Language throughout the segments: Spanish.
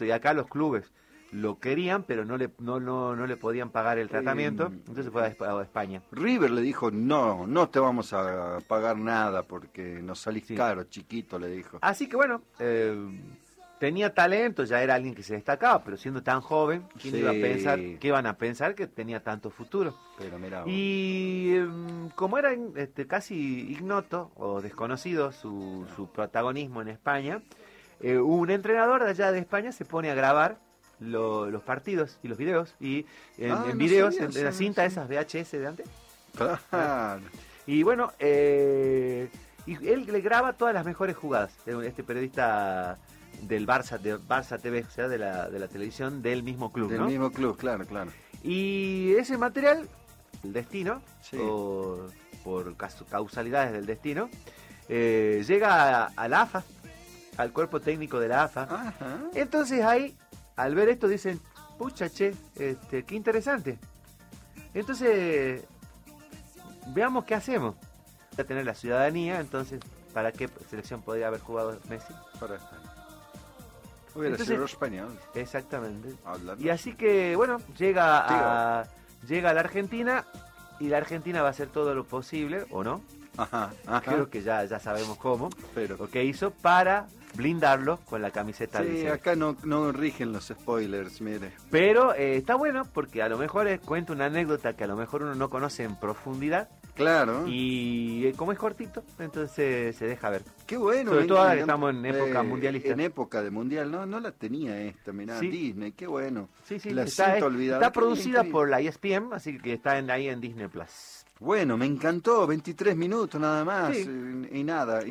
tratamiento, y acá los clubes lo querían, pero no le podían pagar el tratamiento, entonces fue a España. River le dijo, no te vamos a pagar nada porque nos salís caro, chiquito, le dijo. Así que bueno, tenía talento, ya era alguien que se destacaba, pero siendo tan joven, ¿quién iba a pensar, qué iban a pensar que tenía tanto futuro? Pero mirá, y como era casi ignoto o desconocido su protagonismo en España, un entrenador de allá de España se pone a grabar los partidos y los videos, y en videos, en la cinta esas VHS de antes. Claro. Y bueno, y él le graba todas las mejores jugadas, este periodista del Barça TV, o sea, de la televisión del mismo club, Del mismo club, claro. Y ese material, el destino, o por causalidades del destino, llega a la AFA, al cuerpo técnico de la AFA. Ajá. Entonces ahí, al ver esto, dicen, pucha, che, qué interesante. Entonces, veamos qué hacemos. A tener la ciudadanía, entonces, ¿para qué selección podría haber jugado Messi? Para España. Hubiera sido español. Exactamente. Hablando. Y así que, bueno, llega a la Argentina, y la Argentina va a hacer todo lo posible, ¿o no? Ajá. Creo que ya sabemos cómo, pero lo que hizo para blindarlo con la camiseta. Sí, acá no rigen los spoilers, mire. Pero está bueno, porque a lo mejor cuenta una anécdota que a lo mejor uno no conoce en profundidad. Claro. Y como es cortito, entonces se deja ver. Qué bueno. Sobre todo ahora que estamos en época mundialista. En época de mundial, no la tenía esta, mirá, Disney, qué bueno. Sí, la está olvidada. Está producida por la ESPN, así que está ahí en Disney Plus. Bueno, me encantó, 23 minutos nada más, Sí. y nada,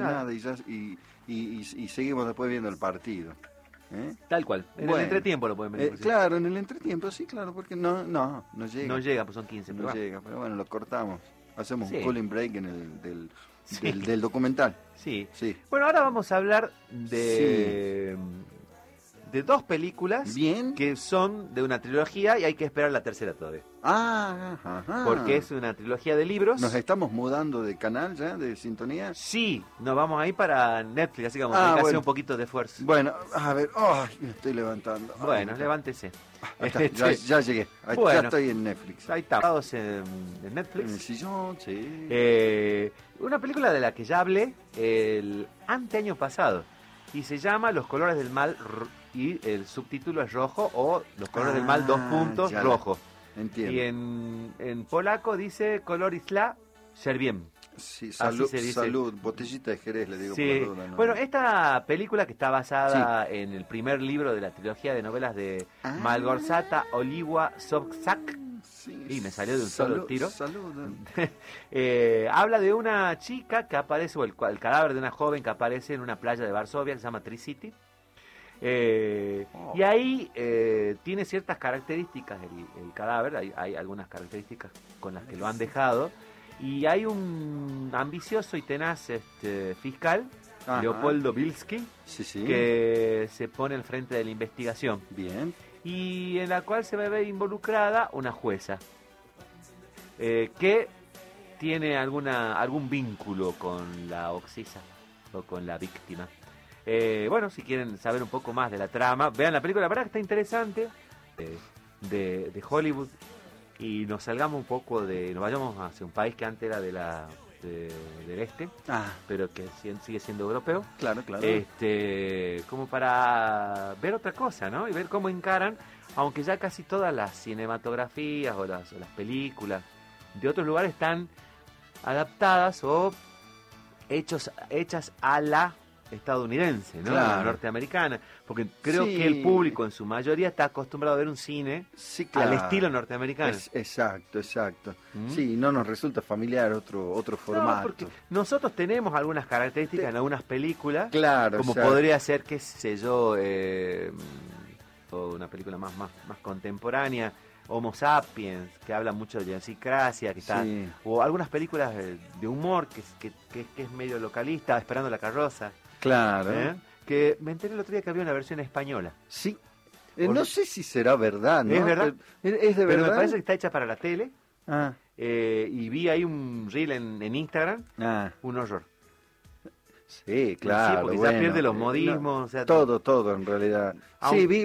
y seguimos después viendo el partido. Tal cual, en el entretiempo lo pueden ver. Claro, en el entretiempo, sí, claro, porque no llega. No llega, pues son 15. No llega, pero bueno, lo cortamos. Hacemos un cooling break en el del documental. Sí. Bueno, ahora vamos a hablar de dos películas que son de una trilogía, y hay que esperar la tercera todavía. Porque es una trilogía de libros. ¿Nos estamos mudando de canal ya, de sintonía? Sí, nos vamos ahí para Netflix, así que vamos a hacer un poquito de esfuerzo. Bueno, a ver, me estoy levantando. Bueno, levántese. Ya llegué, ya estoy en Netflix. Ahí estamos en Netflix. En el sillón, sí. Una película de la que ya hablé el anteaño pasado, y se llama Los colores del mal, y el subtítulo es rojo, o Los colores del mal, rojo. Entiendo. Y en polaco dice Kolor Isla Serbien. Sí, salud, botellita de Jerez, le digo. Sí. Por la duda, ¿no? Bueno, esta película, que está basada en el primer libro de la trilogía de novelas de Malgorzata Oliwa Sobczak, y me salió de un solo tiro. Habla de una chica que aparece, o el cadáver de una joven que aparece en una playa de Varsovia que se llama Tri-City. Y ahí tiene ciertas características el cadáver, hay algunas características con las que lo han dejado, y hay un ambicioso y tenaz fiscal, Leopoldo Bilski, que se pone al frente de la investigación. Bien. Y en la cual se va a ver involucrada una jueza que tiene algún vínculo con la oxisa, o con la víctima. Bueno, si quieren saber un poco más de la trama, vean la película, la verdad que está interesante, de Hollywood, y nos salgamos un poco nos vayamos hacia un país que antes era del este, pero que sigue siendo europeo. Claro. Como para ver otra cosa, ¿no? Y ver cómo encaran, aunque ya casi todas las cinematografías o las películas de otros lugares están adaptadas o hechas a la estadounidense, ¿no? Claro. La norteamericana, porque creo que el público en su mayoría está acostumbrado a ver un cine al estilo norteamericano. Exacto. Sí, no nos resulta familiar otro formato. No, porque nosotros tenemos algunas características en algunas películas, claro, como podría ser, qué sé yo, o una película más contemporánea, Homo Sapiens, que habla mucho de idiosincrasia, o algunas películas de humor que es medio localista, Esperando la carroza. Claro. Que me enteré el otro día que había una versión española. Sí. No sé si será verdad, ¿no? ¿Es verdad? ¿Es de verdad? Pero me parece que está hecha para la tele. Ah. Y vi ahí un reel en Instagram. Ah. Un horror. Sí, claro. Sí, porque ya pierde los modismos. No, todo en realidad. Sí, vi